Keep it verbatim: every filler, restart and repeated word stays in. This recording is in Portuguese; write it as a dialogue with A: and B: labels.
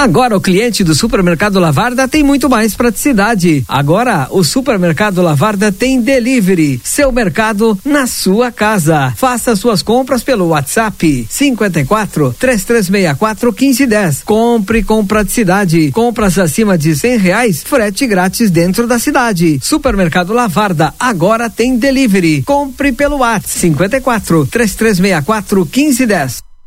A: Agora o cliente do Supermercado Lavarda tem muito mais praticidade. Agora o Supermercado Lavarda tem delivery. Seu mercado na sua casa. Faça suas compras pelo WhatsApp cinco quatro, três três seis quatro, um cinco um zero. Compre com praticidade. Compras acima de cem reais, frete grátis dentro da cidade. Supermercado Lavarda agora tem delivery. Compre pelo WhatsApp cinco quatro, três três seis quatro, um cinco um zero.